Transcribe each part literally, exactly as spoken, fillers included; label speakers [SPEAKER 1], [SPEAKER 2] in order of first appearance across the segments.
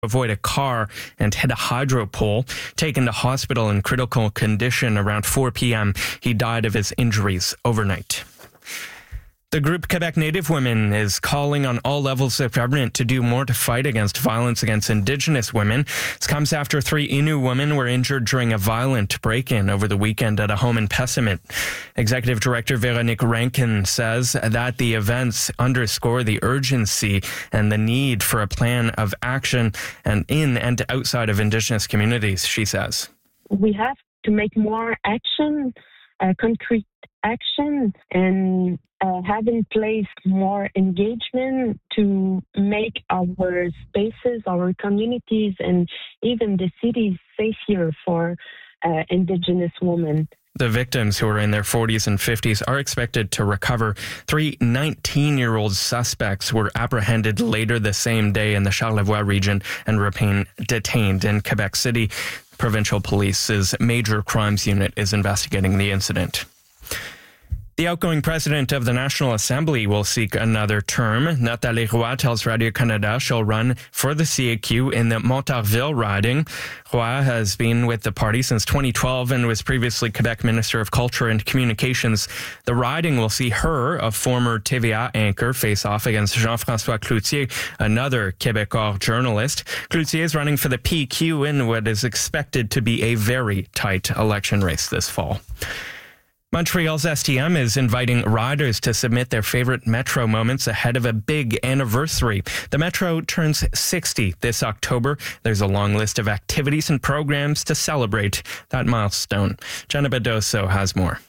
[SPEAKER 1] avoid a car and hit a hydro pole. Taken to hospital in critical condition around four p.m., he died of his injuries overnight. The group Quebec Native Women is calling on all levels of government to do more to fight against violence against Indigenous women. This comes after three Innu women were injured during a violent break-in over the weekend at a home in Pessamit. Executive Director Véronique Rankin says that the events underscore the urgency and the need for a plan of action and in and outside of Indigenous communities, she says.
[SPEAKER 2] We have to make more action, uh, concrete action, and uh, have in place more engagement to make our spaces, our communities, and even the cities safer for uh, Indigenous women.
[SPEAKER 1] The victims, who are in their forties and fifties, are expected to recover. Three nineteen-year-old suspects were apprehended later the same day in the Charlevoix region and remain detained in Quebec City. Provincial Police's Major Crimes Unit is investigating the incident. The outgoing president of the National Assembly will seek another term. Nathalie Roy tells Radio-Canada she'll run for the C A Q in the Montarville riding. Roy has been with the party since twenty twelve and was previously Quebec Minister of Culture and Communications. The riding will see her, a former T V A anchor, face off against Jean-François Cloutier, another Québécois journalist. Cloutier is running for the P Q in what is expected to be a very tight election race this fall. Montreal's S T M is inviting riders to submit their favorite Metro moments ahead of a big anniversary. The Metro turns sixty this October. There's a long list of activities and programs to celebrate that milestone. Jenna Bedoso has more.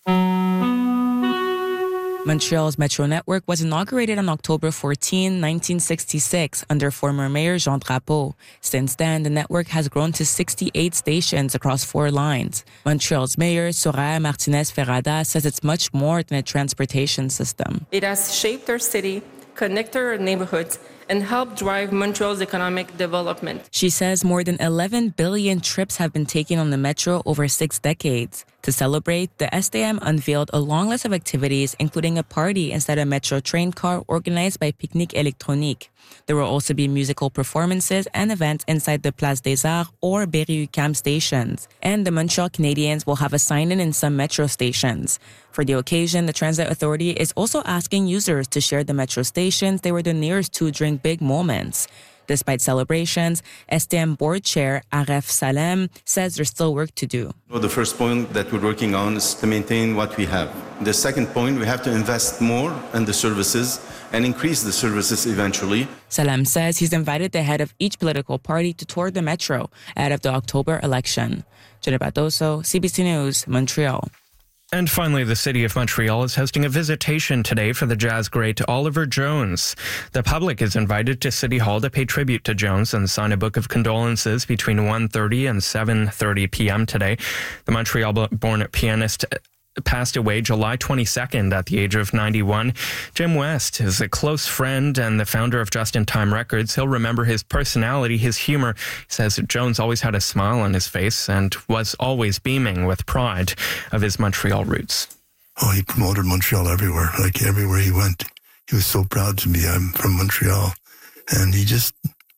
[SPEAKER 3] Montreal's Metro network was inaugurated on October fourteenth, nineteen sixty-six, under former Mayor Jean Drapeau. Since then, the network has grown to sixty-eight stations across four lines. Montreal's Mayor Soraya Martinez-Ferrada says it's much more than a transportation system.
[SPEAKER 4] It has shaped our city, connected our neighborhoods, and help drive Montreal's economic development.
[SPEAKER 3] She says more than eleven billion trips have been taken on the Metro over six decades. To celebrate, the S T M unveiled a long list of activities, including a party inside a Metro train car organized by Pique-Nique Électronique. There will also be musical performances and events inside the Place des Arts or Berry-UQAM stations. And the Montreal Canadiens will have a sign-in in some Metro stations. For the occasion, the Transit Authority is also asking users to share the Metro stations they were the nearest to during big moments. Despite celebrations, S T M Board Chair Aref Salem says there's still work to do.
[SPEAKER 5] The first point that we're working on is to maintain what we have. The second point, we have to invest more in the services and increase the services eventually.
[SPEAKER 3] Salem says he's invited the head of each political party to tour the Metro ahead of the October election. Jenna Bedoso, C B C News, Montreal.
[SPEAKER 1] And finally, the city of Montreal is hosting a visitation today for the jazz great Oliver Jones. The public is invited to City Hall to pay tribute to Jones and sign a book of condolences between one thirty and seven thirty p.m. today. The Montreal-born pianist passed away July twenty-second at the age of ninety-one. Jim West is a close friend and the founder of Just in Time Records. He'll remember his personality, his humor. He says Jones always had a smile on his face and was always beaming with pride of his Montreal roots.
[SPEAKER 6] Oh, he promoted Montreal everywhere, like everywhere he went. He was so proud to be, I'm from Montreal. And he just,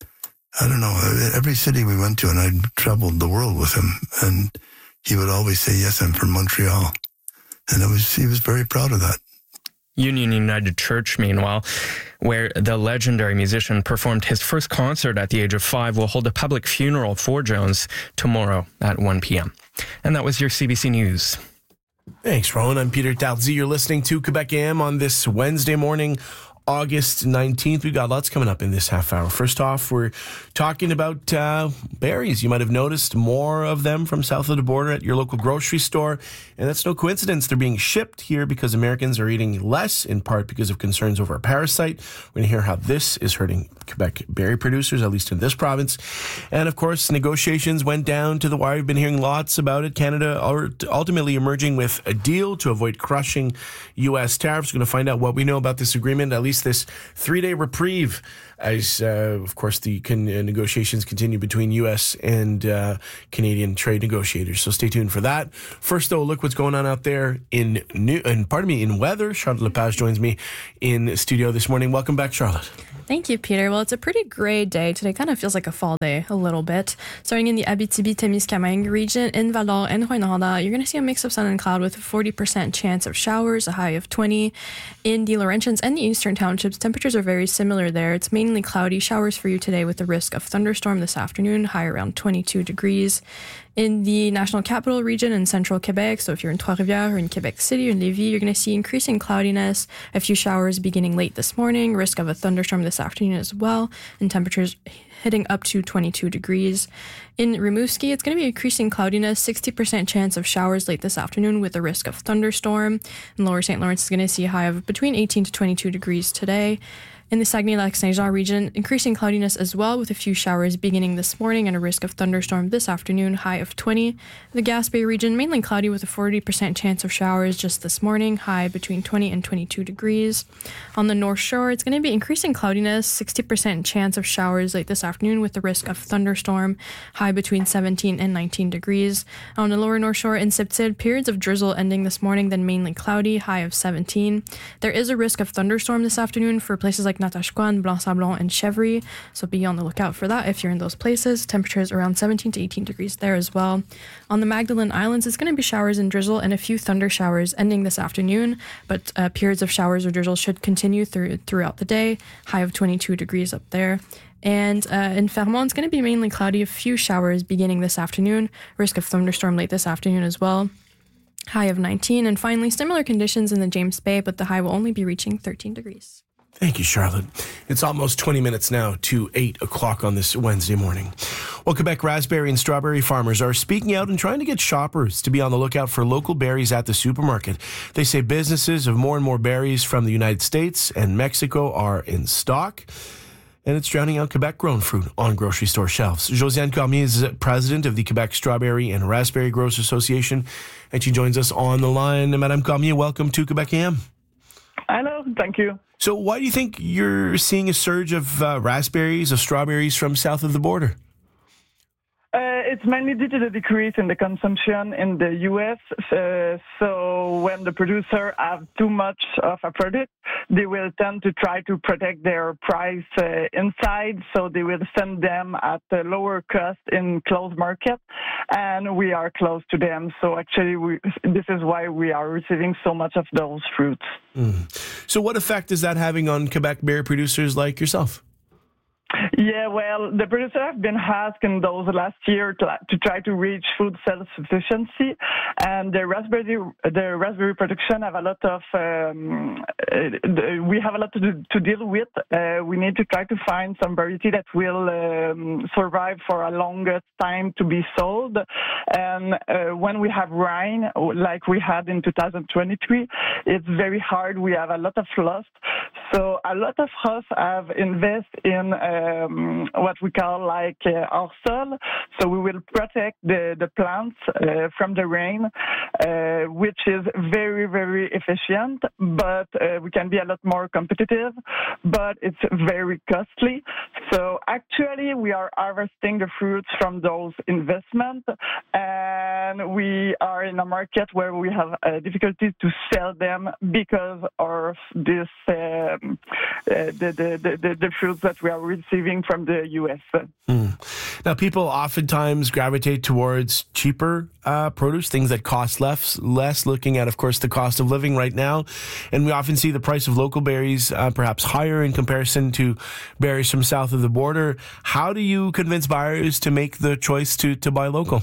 [SPEAKER 6] I don't know, every city we went to, and I traveled the world with him, and he would always say, yes, I'm from Montreal. And it was he was very proud of that.
[SPEAKER 1] Union United Church, meanwhile, where the legendary musician performed his first concert at the age of five, will hold a public funeral for Jones tomorrow at one p.m. And that was your C B C News.
[SPEAKER 7] Thanks, Rowan. I'm Peter Tardy. You're listening to Quebec A M on this Wednesday morning, August nineteenth. We've got lots coming up in this half hour. First off, we're talking about uh, berries. You might have noticed more of them from south of the border at your local grocery store. And that's no coincidence. They're being shipped here because Americans are eating less, in part because of concerns over a parasite. We're going to hear how this is hurting Quebec berry producers, at least in this province. And, of course, negotiations went down to the wire. We've been hearing lots about it. Canada ultimately emerging with a deal to avoid crushing U S tariffs. We're going to find out what we know about this agreement, at least this three-day reprieve, as, uh, of course, the con- uh, negotiations continue between U S and uh, Canadian trade negotiators. So stay tuned for that. First, though, look what's going on out there in new, and pardon me, in weather. Charlotte Lepage joins me in studio this morning. Welcome back, Charlotte.
[SPEAKER 8] Thank you, Peter. Well, it's a pretty gray day today. Kind of feels like a fall day a little bit. Starting in the Abitibi-Témiscamingue region, in Val-d'Or and Rouyn-Noranda, you're going to see a mix of sun and cloud with a forty percent chance of showers, a high of twenty. In the Laurentians and the Eastern Townships, temperatures are very similar there. It's mainly cloudy, showers for you today with the risk of thunderstorm this afternoon, high around twenty-two degrees. In the National Capital Region in central Quebec, so if you're in Trois-Rivières or in Quebec City or in Lévis, you're going to see increasing cloudiness, a few showers beginning late this morning, risk of a thunderstorm this afternoon as well, and temperatures hitting up to twenty-two degrees. In Rimouski, it's going to be increasing cloudiness, sixty percent chance of showers late this afternoon with a risk of thunderstorm. In Lower Saint Lawrence is going to see a high of between eighteen to twenty-two degrees today. In the Saguenay-Lac-Saint-Jean region, increasing cloudiness as well with a few showers beginning this morning and a risk of thunderstorm this afternoon, high of twenty. The Gaspé region, mainly cloudy with a forty percent chance of showers just this morning, high between twenty and twenty-two degrees. On the North Shore, it's going to be increasing cloudiness, sixty percent chance of showers late this afternoon with the risk of thunderstorm, high between seventeen and nineteen degrees. On the Lower North Shore in Septide, periods of drizzle ending this morning, then mainly cloudy, high of seventeen. There is a risk of thunderstorm this afternoon for places like Natashquan, Blanc-Sablon, and Chevry, so be on the lookout for that if you're in those places. Temperatures around seventeen to eighteen degrees there as well. On the Magdalen Islands, it's going to be showers and drizzle and a few thunder showers ending this afternoon, but uh, periods of showers or drizzle should continue through, throughout the day, high of twenty-two degrees up there. And uh, in Fermont, it's going to be mainly cloudy, a few showers beginning this afternoon, risk of thunderstorm late this afternoon as well, high of nineteen. And finally, similar conditions in the James Bay, but the high will only be reaching thirteen degrees.
[SPEAKER 7] Thank you, Charlotte. It's almost twenty minutes now to eight o'clock on this Wednesday morning. Well, Quebec raspberry and strawberry farmers are speaking out and trying to get shoppers to be on the lookout for local berries at the supermarket. They say businesses of more and more berries from the United States and Mexico are in stock, and it's drowning out Quebec-grown fruit on grocery store shelves. Josiane Cormier is president of the Quebec Strawberry and Raspberry Growers Association, and she joins us on the line. Madame Cormier, welcome to Quebec A M.
[SPEAKER 9] Hello, thank you.
[SPEAKER 7] So why do you think you're seeing a surge of uh, raspberries, of strawberries from south of the border?
[SPEAKER 9] Uh, it's mainly due to the decrease in the consumption in the U S. Uh, so when the producer have too much of a product, they will tend to try to protect their price uh, inside. So they will send them at a lower cost in closed market, and we are close to them. So actually, we, this is why we are receiving so much of those fruits.
[SPEAKER 7] Mm. So what effect is that having on Quebec berry producers like yourself?
[SPEAKER 9] Yeah, well, the producer have been asking those last year to, to try to reach food self-sufficiency, and the raspberry the raspberry production have a lot of um, we have a lot to do, to deal with. Uh, we need to try to find some variety that will um, survive for a longer time to be sold. And uh, when we have rain, like we had in two thousand twenty-three, it's very hard. We have a lot of loss. So a lot of us have invested in um, what we call like uh, our soil. So we will protect the, the plants uh, from the rain, uh, which is very, very efficient, but uh, we can be a lot more competitive, but it's very costly. So actually we are harvesting the fruits from those investments, and we are in a market where we have uh, difficulty to sell them because of this uh, uh, the, the, the, the fruits that we are receiving from the U S.
[SPEAKER 7] Mm. Now, people oftentimes gravitate towards cheaper uh, produce, things that cost less, less, looking at, of course, the cost of living right now. And we often see the price of local berries uh, perhaps higher in comparison to berries from south of the border. How do you convince buyers to make the choice to, to buy local?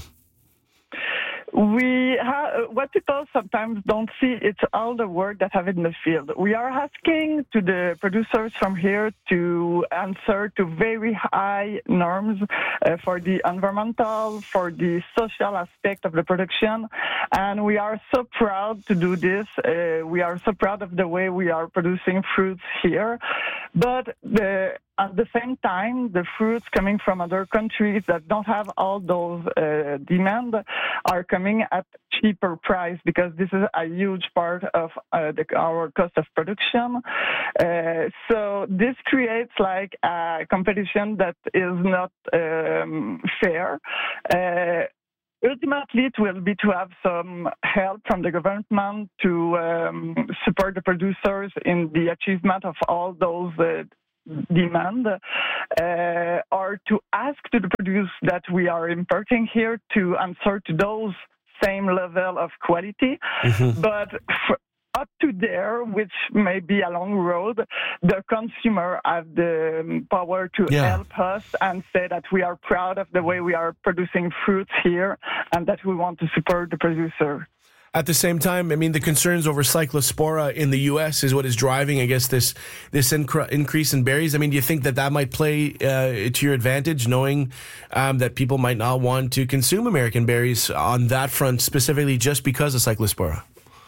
[SPEAKER 9] We have, what people sometimes don't see, it's all the work that have in the field. We are asking to the producers from here to answer to very high norms uh, for the environmental, for the social aspect of the production. And we are so proud to do this. Uh, we are so proud of the way we are producing fruits here. But the At the same time, the fruits coming from other countries that don't have all those uh, demand are coming at cheaper price, because this is a huge part of uh, the, our cost of production. Uh, so this creates like a competition that is not um, fair. Uh, Ultimately, it will be to have some help from the government to um, support the producers in the achievement of all those uh, demand, uh, or to ask to the produce that we are importing here to answer to those same level of quality. Mm-hmm. But for, up to there, which may be a long road, the consumer have the power to yeah. help us and say that we are proud of the way we are producing fruits here and that we want to support the producer.
[SPEAKER 7] At the same time, I mean, the concerns over Cyclospora in the U S is what is driving, I guess, this this inc- increase in berries. I mean, do you think that that might play uh, to your advantage, knowing um, that people might not want to consume American berries on that front, specifically just because of Cyclospora?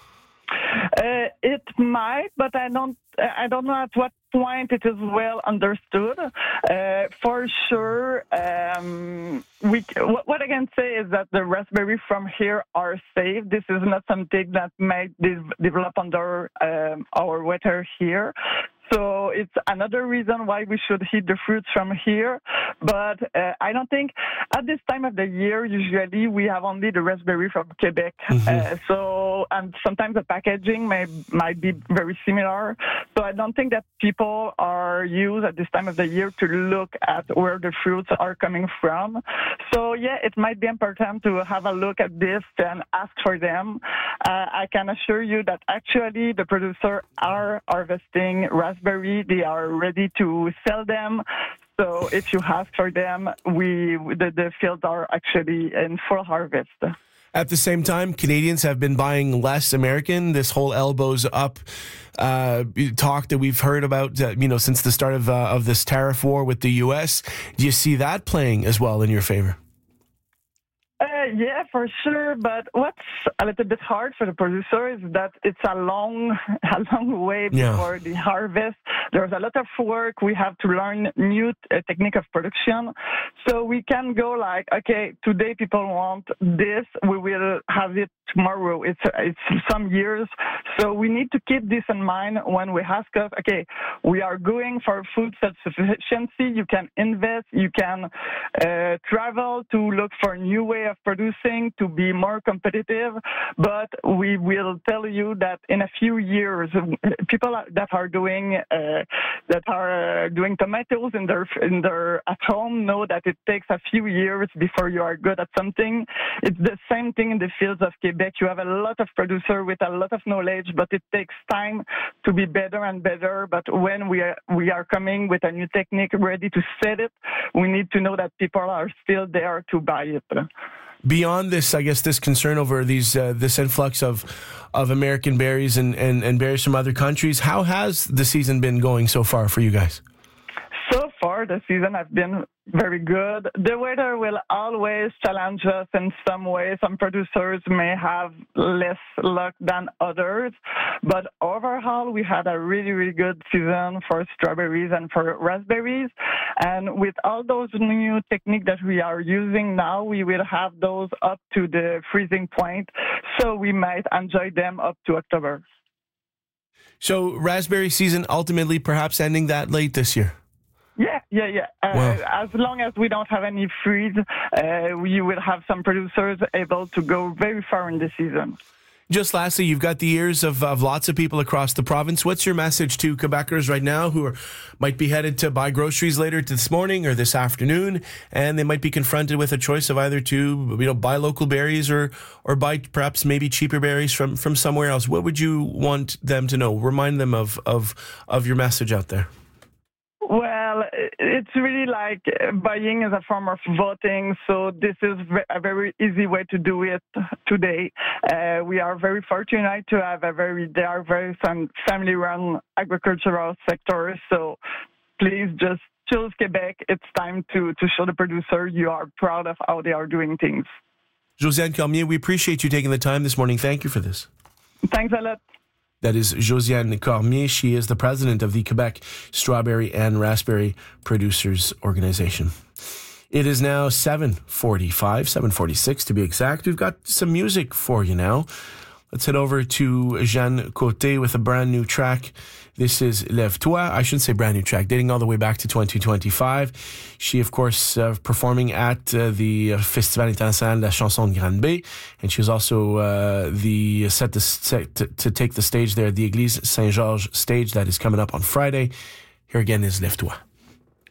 [SPEAKER 9] Uh, it might, but I don't. I don't know at what point it is well understood. Uh, for sure, um, we. What I can say is that the raspberry from here are safe. This is not something that might de- develop under um, our weather here. So it's another reason why we should eat the fruits from here. But uh, I don't think at this time of the year, usually we have only the raspberry from Quebec. Mm-hmm. Uh, so, and sometimes the packaging may might be very similar. So I don't think that people are used at this time of the year to look at where the fruits are coming from. So yeah, it might be important to have a look at this and ask for them. Uh, I can assure you that actually the producers are harvesting raspberry. They are ready to sell them. So if you ask for them, we the, the fields are actually in full harvest.
[SPEAKER 7] At the same time, Canadians have been buying less American. This whole elbows up uh, talk that we've heard about, uh, you know, since the start of uh, of this tariff war with the U S. Do you see that playing as well in your favor?
[SPEAKER 9] Uh, yeah, for sure. But what's a little bit hard for the producer is that it's a long, a long way before yeah. the harvest. There's a lot of work. We have to learn new uh, technique of production. So we can go like, okay, today people want this. We will have it tomorrow. It's it's some years. So we need to keep this in mind when we ask us, okay, we are going for food self-sufficiency. You can invest. You can uh, travel to look for a new way of producing to be more competitive, but we will tell you that in a few years, people that are doing uh, that are uh, doing tomatoes in their in their at home know that it takes a few years before you are good at something. It's the same thing in the fields of Quebec. You have a lot of producers with a lot of knowledge, but it takes time to be better and better. But when we are we are coming with a new technique ready to sell it, we need to know that people are still there to buy it.
[SPEAKER 7] Beyond this, I guess this concern over these uh, this influx of of American berries and, and, and berries from other countries, how has the season been going so far for you guys?
[SPEAKER 9] So far, the season has been very good. The weather will always challenge us in some way. Some producers may have less luck than others, but overall, we had a really, really good season for strawberries and for raspberries. And with all those new techniques that we are using now, we will have those up to the freezing point, so we might enjoy them up to October.
[SPEAKER 7] So raspberry season ultimately perhaps ending that late this year?
[SPEAKER 9] Yeah, yeah, yeah. Uh, wow. As long as we don't have any freeze, uh, we will have some producers able to go very far in the season.
[SPEAKER 7] Just lastly, you've got the ears of, of lots of people across the province. What's your message to Quebecers right now who are, might be headed to buy groceries later this morning or this afternoon, and they might be confronted with a choice of either to, you know, buy local berries or or buy perhaps maybe cheaper berries from, from somewhere else? What would you want them to know? Remind them of of, of your message out there.
[SPEAKER 9] Well, it's really like buying is a form of voting, so this is a very easy way to do it today. Uh, we are very fortunate to have a very, they are very family-run agricultural sector, so please just choose Quebec. It's time to, to show the producer you are proud of how they are doing things.
[SPEAKER 7] Josiane Cormier, we appreciate you taking the time this morning. Thank you for this.
[SPEAKER 9] Thanks a lot.
[SPEAKER 7] That is Josiane Cormier. She is the president of the Quebec Strawberry and Raspberry Producers Organization. It is now seven forty-five, seven forty-six to be exact. We've got some music for you now. Let's head over to Jeanne Côté with a brand new track. This is Lève-toi. I shouldn't say brand new track, dating all the way back to twenty twenty-five. She, of course, uh, performing at uh, the Festival International de la Chanson de Granby, and she was also uh, the set, to, set to, to take the stage there at the Église Saint-Georges stage that is coming up on Friday. Here again is Lève-toi.